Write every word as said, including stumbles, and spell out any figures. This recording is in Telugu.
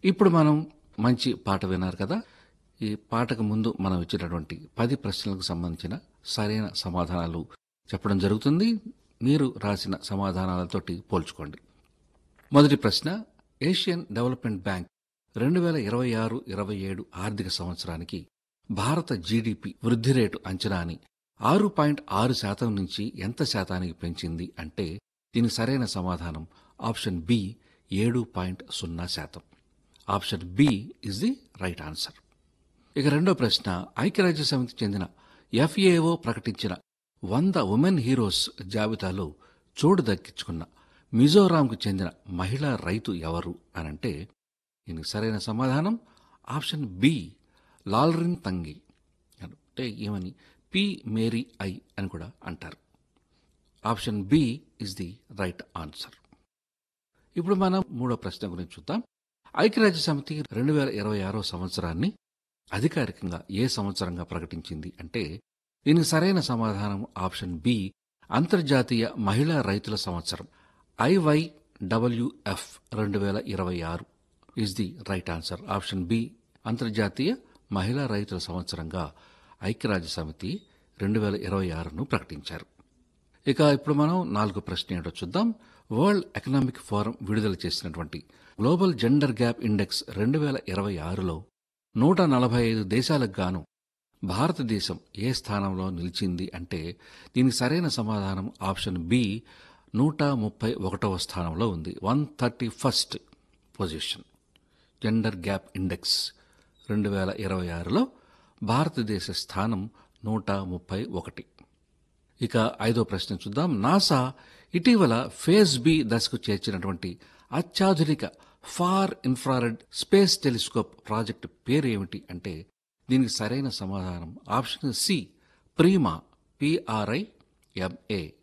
ఇప్పుడు మనం మంచి పాట విన్నారు కదా. ఈ పాటకు ముందు మనం ఇచ్చినటువంటి పది ప్రశ్నలకు సంబంధించిన సరైన సమాధానాలు చెప్పడం జరుగుతుంది. మీరు రాసిన సమాధానాలతోటి పోల్చుకోండి. మొదటి ప్రశ్న, ఏషియన్ డెవలప్మెంట్ బ్యాంక్ రెండు వేల ఇరవై ఆరు ఇరవై ఏడు ఆర్థిక సంవత్సరానికి భారత జీడీపీ వృద్ధి రేటు అంచనాని ఆరు పాయింట్ ఆరు శాతం నుంచి ఎంత శాతానికి పెంచింది అంటే దీనికి సరైన సమాధానం ఆప్షన్ బి ఏడు పాయింట్ సున్నా శాతం. Option B is the right answer. ఇక రెండో ప్రశ్న, ఐక్యరాజ్య సమితికి చెందిన ఎఫ్ఏఓ ప్రకటించిన వంద ఉమెన్ హీరోస్ జాబితాలో చోటు దక్కించుకున్న మిజోరాంకు చెందిన మహిళా రైతు ఎవరు అనంటే దీనికి సరైన సమాధానం ఆప్షన్ బి లాల్రిన్ తంగి. అంటే ఏమని పి మేరీ ఐ అని కూడా అంటారు. Option B is the right answer. ఇప్పుడు మనం మూడో ప్రశ్న గురించి చూద్దాం. ఐక్యరాజ్య సమితి రెండు వేల ఇరవై ఆరో సంవత్సరాన్ని అధికారికంగా ఏ సంవత్సరంగా ప్రకటించింది అంటే దీనికి సరైన సమాధానం ఆప్షన్ బి అంతర్జాతీయ మహిళా రైతుల సంవత్సరం ఐవైడబ్ల్యూఎఫ్ రెండు వేల ఇరవై ఆరు is the right answer. Option B అంతర్జాతీయ మహిళా రైతుల సంవత్సరంగా ఐక్యరాజ్య సమితి రెండు వేల ఇరవై ఆరును ప్రకటించారు. ఇక ఇప్పుడు మనం నాలుగో ప్రశ్న ఏంటో చూద్దాం. వరల్డ్ ఎకనామిక్ ఫోరం విడుదల చేసినటువంటి గ్లోబల్ జెండర్ గ్యాప్ ఇండెక్స్ రెండు వేల ఇరవై ఆరులో నూట నలభై ఐదు దేశాలకు గాను భారతదేశం ఏ స్థానంలో నిలిచింది అంటే దీనికి సరైన సమాధానం ఆప్షన్ బి నూట ముప్పై ఒకటవ స్థానంలో ఉంది. One thirty first position. Gender gap index రెండు వేల ఇరవై ఆరులో భారతదేశ స్థానం నూట ముప్పై ఒకటి. ఇక ఐదో ప్రశ్న చూద్దాం. నాసా ఇటీవల ఫేజ్ బి దశకు చేర్చినటువంటి అత్యాధునిక far infrared space telescope project పేరు ఏమిటి అంటే దీనికి సరైన సమాధానం ఆప్షన్ సి ప్రీమా పిఆర్ఐ ఎంఏ.